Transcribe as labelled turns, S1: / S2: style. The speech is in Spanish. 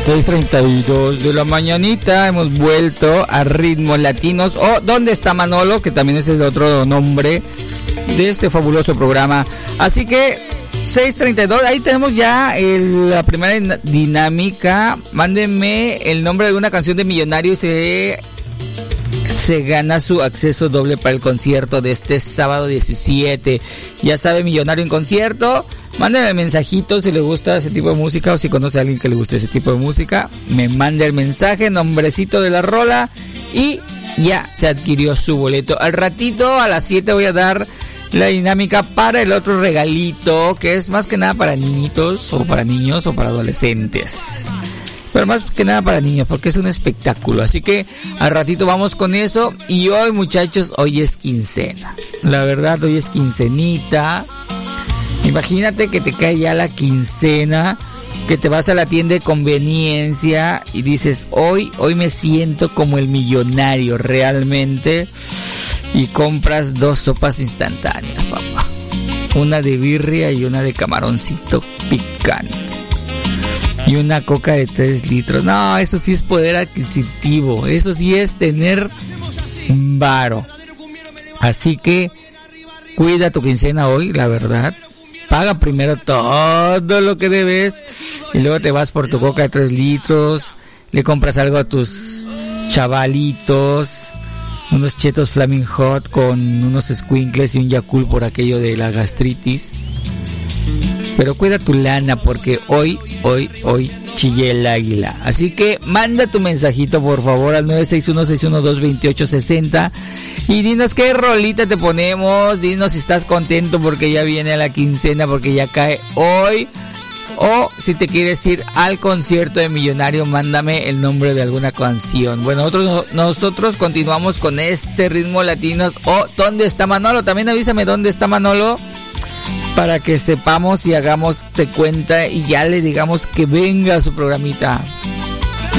S1: 6:32 de la mañanita, hemos vuelto a Ritmos Latinos, o ¿Dónde está Manolo?, que también es el otro nombre de este fabuloso programa. Así que 6:32, ahí tenemos ya la primera dinámica. Mándenme el nombre de una canción de Millonario y se gana su acceso doble para el concierto de este sábado 17. Ya sabe, Millonario en concierto. Mándenme mensajito si le gusta ese tipo de música, o si conoce a alguien que le guste ese tipo de música. Me manda el mensaje, nombrecito de la rola, y ya se adquirió su boleto. Al ratito, a las 7, voy a dar la dinámica para el otro regalito, que es más que nada para niñitos, o para niños, o para adolescentes. Pero más que nada para niños, porque es un espectáculo. Así que al ratito vamos con eso. Y hoy, muchachos, hoy es quincena. La verdad, hoy es quincenita. Imagínate que te cae ya la quincena, que te vas a la tienda de conveniencia y dices, hoy me siento como el millonario realmente, y compras 2 sopas instantáneas, papá. Una de birria y una de camaroncito picante. Y una coca de 3 litros. No, eso sí es poder adquisitivo. Eso sí es tener varo. Así que cuida tu quincena hoy, la verdad. Paga primero todo lo que debes y luego te vas por tu coca de 3 litros, le compras algo a tus chavalitos, unos chetos Flaming Hot con unos squinkles y un Yakult por aquello de la gastritis. Pero cuida tu lana, porque hoy chille el águila. Así que manda tu mensajito, por favor, al 961-612-2860 y dinos qué rolita te ponemos. Dinos si estás contento porque ya viene la quincena, porque ya cae hoy, o si te quieres ir al concierto de Millonario, mándame el nombre de alguna canción. Bueno, nosotros continuamos con este Ritmo Latinos, o ¿Dónde está Manolo? También avísame dónde está Manolo, para que sepamos y hagamos de cuenta y ya le digamos que venga a su programita.